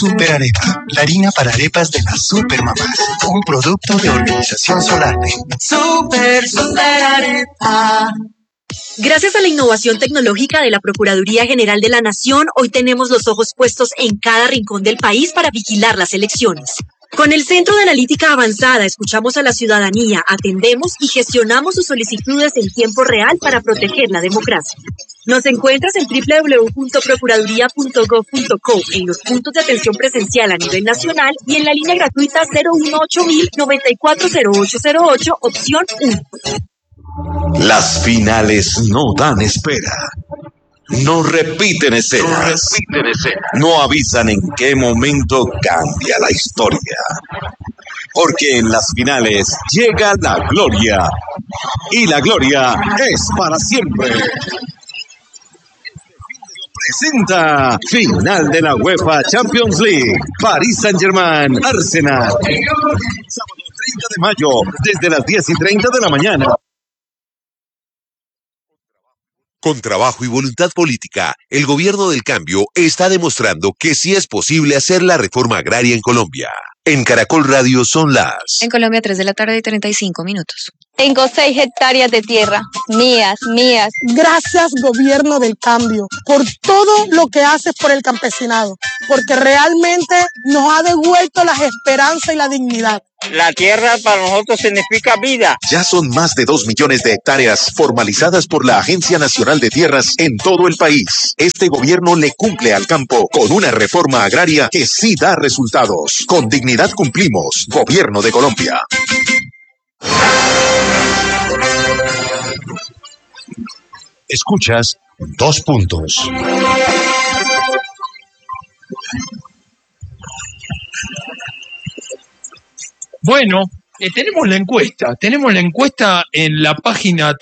Super Arepa, la harina para arepas de las supermamás. Un producto de Organización Solarte. Super Arepa. Gracias a la innovación tecnológica de la Procuraduría General de la Nación, hoy tenemos los ojos puestos en cada rincón del país para vigilar las elecciones. Con el Centro de Analítica Avanzada, escuchamos a la ciudadanía, atendemos y gestionamos sus solicitudes en tiempo real para proteger la democracia. Nos encuentras en www.procuraduría.gov.co, en los puntos de atención presencial a nivel nacional y en la línea gratuita 018-940808, opción 1. Las finales no dan espera. No repiten escenas. No avisan en qué momento cambia la historia. Porque en las finales llega la gloria. Y la gloria es para siempre. Presenta final de la UEFA Champions League. Paris Saint-Germain, Arsenal. Sábado 30 de mayo, desde las 10:30 de la mañana. Con trabajo y voluntad política, el gobierno del cambio está demostrando que sí es posible hacer la reforma agraria en Colombia. En Caracol Radio son las... En Colombia, 3:35 p.m. Tengo 6 hectáreas de tierra, mías. Gracias, gobierno del cambio, por todo lo que haces por el campesinado, porque realmente nos ha devuelto la esperanza y la dignidad. La tierra para nosotros significa vida. Ya son más de 2 millones de hectáreas formalizadas por la Agencia Nacional de Tierras en todo el país. Este gobierno le cumple al campo con una reforma agraria que sí da resultados. Con dignidad cumplimos. Gobierno de Colombia. Escuchas 2 puntos. Bueno, tenemos la encuesta en la página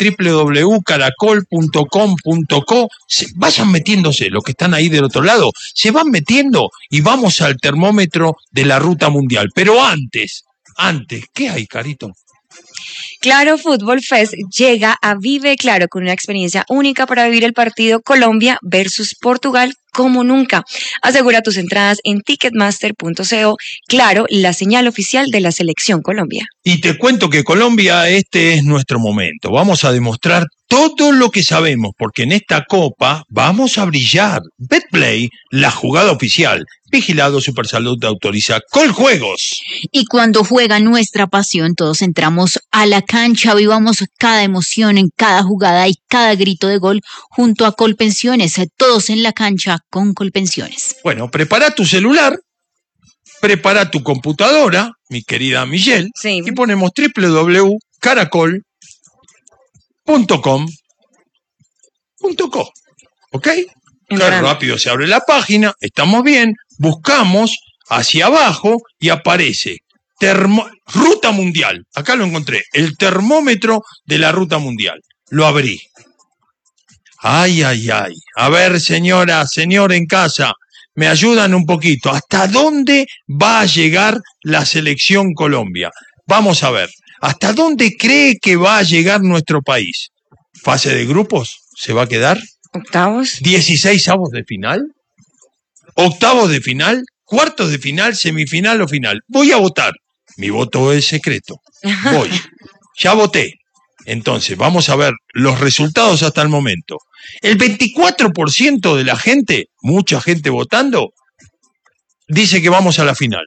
www.caracol.com.co. Vayan metiéndose, los que están ahí del otro lado, se van metiendo y vamos al termómetro de la ruta mundial. Pero antes, ¿qué hay, Carito? Claro Fútbol Fest llega a Vive Claro con una experiencia única para vivir el partido Colombia versus Portugal como nunca. Asegura tus entradas en ticketmaster.co. Claro, la señal oficial de la Selección Colombia. Y te cuento que Colombia, este es nuestro momento. Vamos a demostrar todo lo que sabemos, porque en esta Copa vamos a brillar. BetPlay, la jugada oficial. Vigilado Supersalud autoriza Coljuegos. Y cuando juega nuestra pasión, todos entramos a la cancha, vivamos cada emoción en cada jugada y cada grito de gol junto a Colpensiones. Todos en la cancha con Colpensiones. Bueno, prepara tu celular, prepara tu computadora, mi querida Michelle, sí, y ponemos www.caracol.com.co. ¿Ok? Qué rápido se abre la página, estamos bien, buscamos hacia abajo y aparece Ruta Mundial. Acá lo encontré, el termómetro de la Ruta Mundial. Lo abrí. Ay. A ver, señora, señor en casa, me ayudan un poquito. ¿Hasta dónde va a llegar la Selección Colombia? Vamos a ver. ¿Hasta dónde cree que va a llegar nuestro país? ¿Fase de grupos? ¿Se va a quedar? ¿Octavos? ¿16avos de final? ¿Octavos de final? ¿Cuartos de final? ¿Semifinal o final? Voy a votar. Mi voto es secreto. Voy. Ya voté. Entonces, vamos a ver los resultados hasta el momento. El 24% de la gente, mucha gente votando, dice que vamos a la final.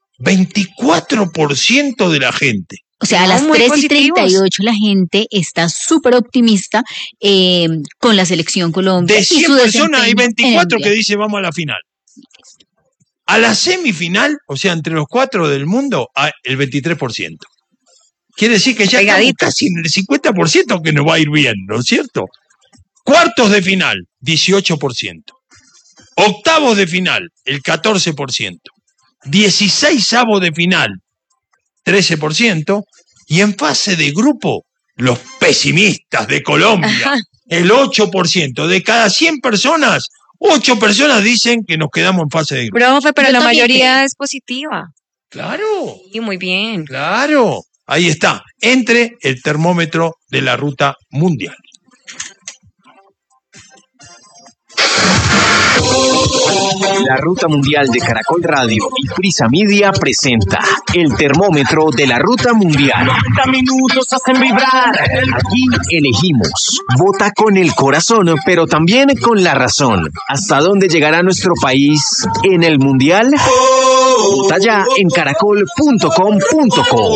24% de la gente. O sea, a las 3:38 la gente está súper optimista con la Selección Colombia. De 100 personas hay 24 que dicen vamos a la final. A la semifinal, o sea, entre los 4 del mundo, hay el 23%. Quiere decir que ya estamos casi en el 50% que nos va a ir bien, ¿no es cierto? Cuartos de final, 18%. Octavos de final, el 14%. 16avos de final, 13%. Y en fase de grupo, los pesimistas de Colombia, el 8%. De cada 100 personas, 8 personas dicen que nos quedamos en fase de grupo. Profe, pero la mayoría es positiva. Claro. Y muy bien. Claro. Ahí está, entre el termómetro de la ruta mundial. La Ruta Mundial de Caracol Radio y Prisa Media presenta el termómetro de la Ruta Mundial. 30 minutos hacen vibrar. Aquí elegimos. Vota con el corazón, pero también con la razón. ¿Hasta dónde llegará nuestro país en el Mundial? Vota ya en caracol.com.co.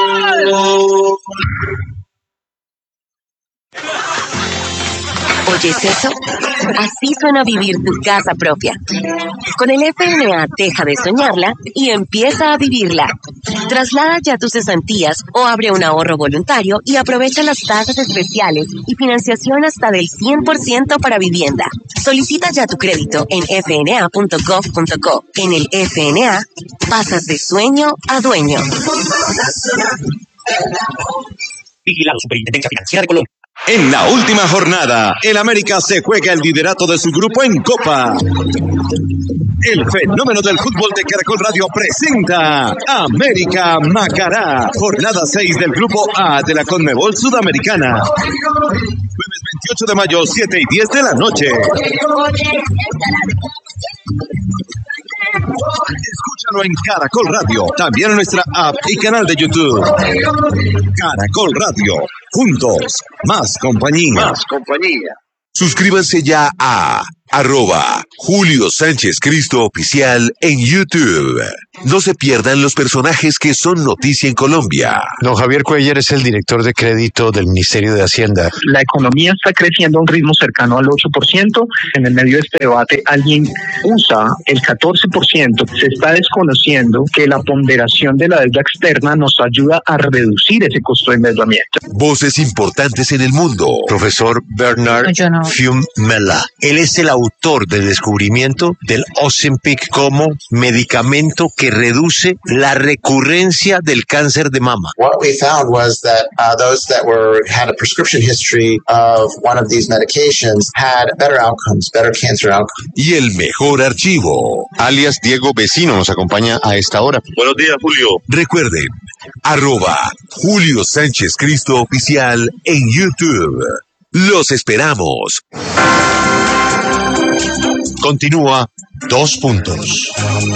¿Oyes eso? Así suena vivir tu casa propia. Con el FNA deja de soñarla y empieza a vivirla. Traslada ya tus cesantías o abre un ahorro voluntario y aprovecha las tasas especiales y financiación hasta del 100% para vivienda. Solicita ya tu crédito en fna.gov.co. En el FNA, pasas de sueño a dueño. Vigilado Superintendencia Financiera de Colombia. En la última jornada, el América se juega el liderato de su grupo en Copa. El fenómeno del fútbol de Caracol Radio presenta América Macará, jornada 6 del grupo A de la Conmebol Sudamericana. Jueves 28 de mayo, 7 y 10 de la noche. Escúchalo en Caracol Radio, también en nuestra app y canal de YouTube. Caracol Radio, juntos, más compañía. Suscríbanse ya a @Julio Sánchez Cristo Oficial en YouTube. No se pierdan los personajes que son noticia en Colombia. Don Javier Cuellar es el director de crédito del Ministerio de Hacienda. La economía está creciendo a un ritmo cercano al 8%. En el medio de este debate, alguien usa el 14%. Se está desconociendo que la ponderación de la deuda externa nos ayuda a reducir ese costo de endeudamiento. Voces importantes en el mundo. Profesor Bernard Fiumella. Él es el autor del descubrimiento del Ozempic como medicamento que reduce la recurrencia del cáncer de mama. What we found was that those that had a prescription history of one of these medications had better outcomes, better cancer outcomes. Y el mejor archivo. Alias Diego Vecino nos acompaña a esta hora. Buenos días, Julio. Recuerden, @Julio Sánchez Cristo Oficial en YouTube. Los esperamos. Continúa 2 puntos.